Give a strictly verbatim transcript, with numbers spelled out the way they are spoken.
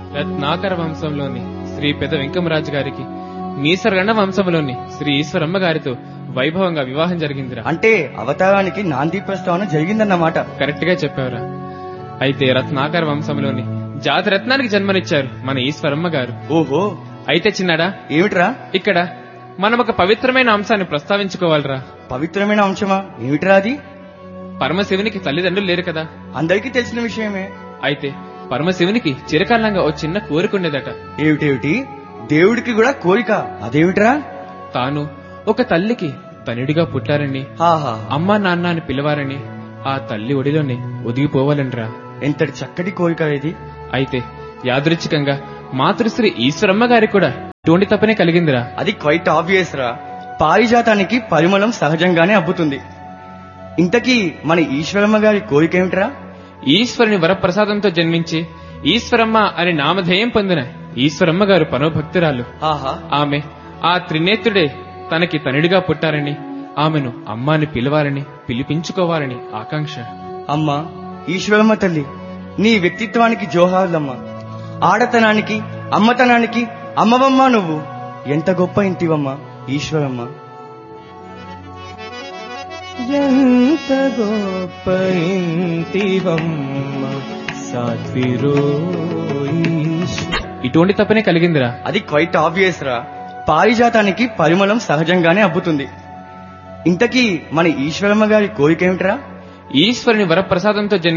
రత్నాకర వంశంలోని శ్రీ పెద వెంకమరాజు గారికి మీసరగండ వంశంలోని శ్రీ ఈశ్వరమ్మ గారితో వైభవంగా వివాహం జరిగిందిరా. అంటే అవతారానికి నాంది ప్రస్తావన జరిగిందన్నమాట. కరెక్ట్ గా చెప్పావురా. అయితే రత్నాకర వంశంలోని జాతి రత్నానికి జన్మనిచ్చారు మన ఈశ్వరమ్మ గారు. ఓహో, అయితే చిన్నాడా, ఏమిట్రా ఇక్కడ మనం ఒక పవిత్రమైన అంశాన్ని ప్రస్తావించుకోవాలిరా. పవిత్రమైన అంశమా? ఏమిట్రా అది? పరమశివునికి తల్లిదండ్రులు లేరు కదా, అందరికీ తెలిసిన విషయమే. అయితే పరమశివునికి చిరకాలంగా ఓ చిన్న కోరికుండేదట. ఏమిటేమిటి? దేవుడికి కూడా కోరిక? అదేమిట్రా? తాను ఒక తల్లికి తనుడిగా పుట్టారని, ఆహా, అమ్మా నాన్న అని పిలవారని, ఆ తల్లి ఒడిలోనే ఒదిగిపోవాలనరా. ఎంతటి చక్కటి కోరిక ఇది. అయితే యాదృచ్ఛికంగా మాతృశ్రీ ఈశ్వరమ్మ గారికి కూడా ఇటువంటి తప్పనే కలిగిందిరా. అది క్వైట్ ఆబ్వియస్ రా. పారిజాతానికి పరిమళం సహజంగానే అబ్బుతుంది. ఇంతకీ మన ఈశ్వరమ్మ గారి కోరిక ఏమిట్రా? ఈశ్వరుని వరప్రసాదంతో జన్మించి ఈశ్వరమ్మ అని నామధేయం పొందిన ఈశ్వరమ్మ గారు పరమభక్తురాలు. ఆహా, ఆమె ఆ త్రినేత్రుడే తనకి తనుడిగా పుట్టారని, ఆమెను అమ్మాని పిలవాలని, పిలిపించుకోవాలని ఆకాంక్ష. అమ్మా ఈశ్వరమ్మ తల్లి, నీ వ్యక్తిత్వానికి జోహార్లమ్మా. ఆడతనానికి అమ్మతనానికి అమ్మవమ్మా నువ్వు. ఎంత గొప్ప ఇంటివమ్మా ఈశ్వరమ్మ. ఎంత గొప్ప ఇంటివమ్మ సాత్విరో. ఇటువంటి తప్పనే కలిగిందిరా. అది క్వైట్ ఆబ్వియస్ రా. పారిజాతానికి పరిమళం సహజంగానే అబ్బుతుంది. ఇంతకీ మన ఈశ్వరమ్మ గారి కోరిక ఏమిట్రా? ఈశ్వరుని వరప్రసాదంతో జన్మి